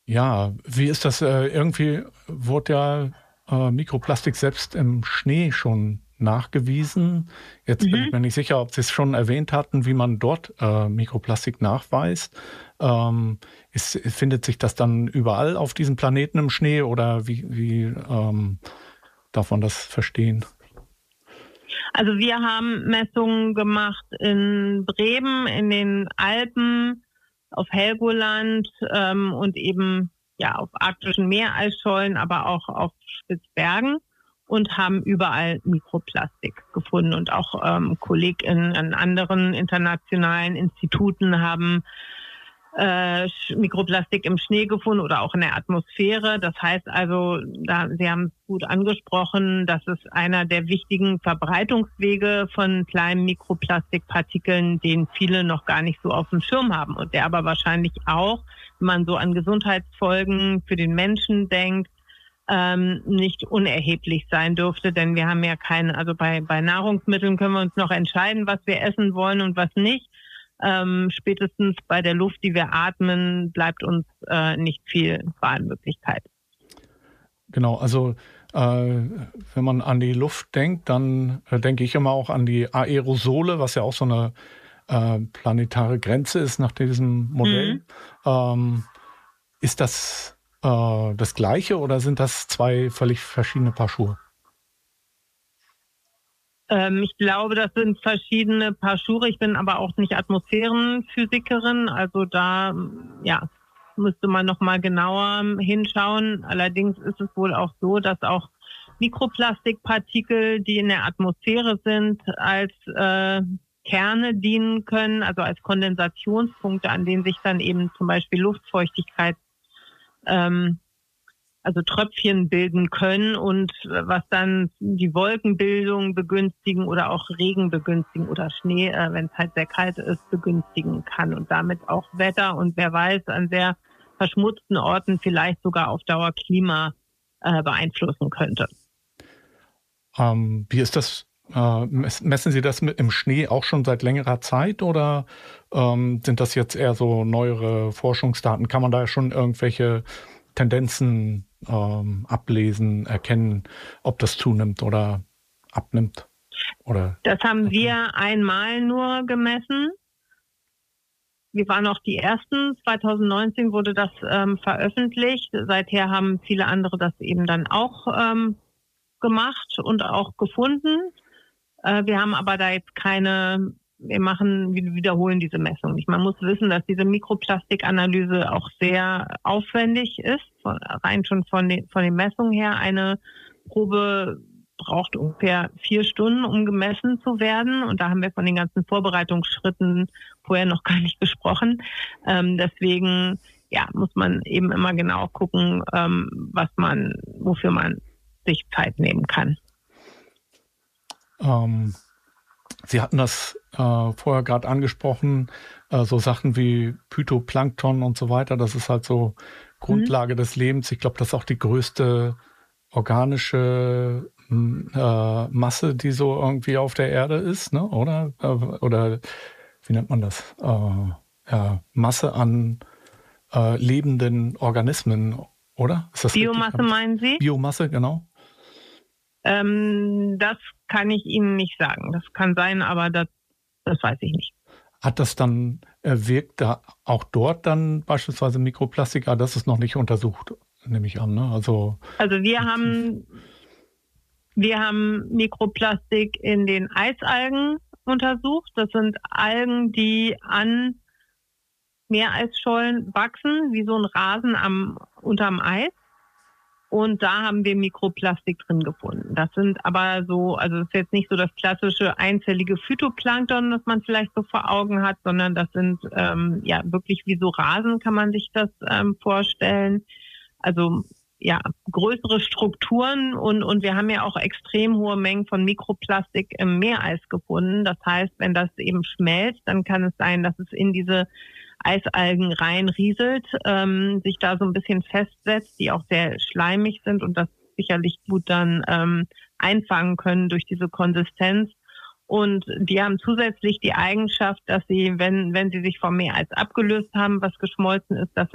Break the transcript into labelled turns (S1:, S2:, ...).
S1: Ja, wie ist das? Irgendwie wurde ja Mikroplastik selbst im Schnee schon nachgewiesen. Jetzt bin ich
S2: Mhm.
S1: mir nicht sicher, ob Sie es schon erwähnt hatten, wie man dort Mikroplastik nachweist. Findet sich das dann überall auf diesem Planeten im Schnee oder wie darf man das verstehen?
S2: Also wir haben Messungen gemacht in Bremen, in den Alpen, auf Helgoland und eben ja auf arktischen Meereisschollen, aber auch auf Spitzbergen und haben überall Mikroplastik gefunden. Und auch KollegInnen an anderen internationalen Instituten haben Mikroplastik im Schnee gefunden oder auch in der Atmosphäre. Das heißt also, Sie haben es gut angesprochen, das ist einer der wichtigen Verbreitungswege von kleinen Mikroplastikpartikeln, den viele noch gar nicht so auf dem Schirm haben und der aber wahrscheinlich auch, wenn man so an Gesundheitsfolgen für den Menschen denkt, nicht unerheblich sein dürfte, denn wir haben ja keine, also bei Nahrungsmitteln können wir uns noch entscheiden, was wir essen wollen und was nicht. Spätestens bei der Luft, die wir atmen, bleibt uns nicht viel Wahlmöglichkeit.
S1: Genau, also wenn man an die Luft denkt, dann denke ich immer auch an die Aerosole, was ja auch so eine planetare Grenze ist nach diesem Modell. Ist das das Gleiche oder sind das zwei völlig verschiedene Paar Schuhe?
S2: Ich glaube, das sind verschiedene Paar Schuhe. Ich bin aber auch nicht Atmosphärenphysikerin, also da ja, müsste man noch mal genauer hinschauen. Allerdings ist es wohl auch so, dass auch Mikroplastikpartikel, die in der Atmosphäre sind, als Kerne dienen können, also als Kondensationspunkte, an denen sich dann eben zum Beispiel Luftfeuchtigkeit, also Tröpfchen bilden können und was dann die Wolkenbildung begünstigen oder auch Regen begünstigen oder Schnee, wenn es halt sehr kalt ist, begünstigen kann und damit auch Wetter und wer weiß, an sehr verschmutzten Orten vielleicht sogar auf Dauer Klima beeinflussen könnte.
S1: Wie ist das? Messen Sie das im Schnee auch schon seit längerer Zeit oder sind das jetzt eher so neuere Forschungsdaten? Kann man da schon irgendwelche Tendenzen ablesen, erkennen, ob das zunimmt oder abnimmt? Oder
S2: das haben wir einmal nur gemessen. Wir waren auch die Ersten. 2019 wurde das veröffentlicht. Seither haben viele andere das eben dann auch gemacht und auch gefunden. Wir haben aber da jetzt wir wiederholen diese Messung nicht. Man muss wissen, dass diese Mikroplastikanalyse auch sehr aufwendig ist, rein schon von den Messungen her. Eine Probe braucht ungefähr 4 Stunden, um gemessen zu werden. Und da haben wir von den ganzen Vorbereitungsschritten vorher noch gar nicht gesprochen. Deswegen ja, muss man eben immer genau gucken, wofür man sich Zeit nehmen kann.
S1: Sie hatten das vorher gerade angesprochen, so Sachen wie Phytoplankton und so weiter. Das ist halt so Grundlage des Lebens. Ich glaube, das ist auch die größte organische Masse, die so irgendwie auf der Erde ist, ne? Oder wie nennt man das? Masse an lebenden Organismen, oder? Ist das
S2: Biomasse
S1: richtig?
S2: meinen Sie?
S1: Biomasse, genau.
S2: Das kann ich Ihnen nicht sagen. Das kann sein, aber das weiß ich nicht.
S1: Hat das dann, wirkt da auch dort dann beispielsweise Mikroplastik? Das ist noch nicht untersucht, nehme ich an, ne? Also
S2: wir haben Mikroplastik in den Eisalgen untersucht. Das sind Algen, die an Meereisschollen wachsen, wie so ein Rasen unterm Eis. Und da haben wir Mikroplastik drin gefunden. Das sind aber so, also das ist jetzt nicht so das klassische einzellige Phytoplankton, das man vielleicht so vor Augen hat, sondern das sind ja wirklich wie so Rasen, kann man sich das vorstellen. Also ja, größere Strukturen und wir haben ja auch extrem hohe Mengen von Mikroplastik im Meereis gefunden. Das heißt, wenn das eben schmelzt, dann kann es sein, dass es in diese Eisalgen reinrieselt, sich da so ein bisschen festsetzt, die auch sehr schleimig sind und das sicherlich gut dann einfangen können durch diese Konsistenz. Und die haben zusätzlich die Eigenschaft, dass sie, wenn sie sich vom Meereis abgelöst haben, was geschmolzen ist, dass